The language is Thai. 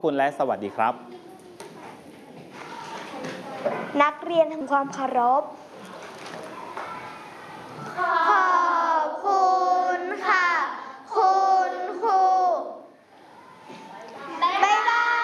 คุณและสวัสดีครับนักเรียนทำความเคารพ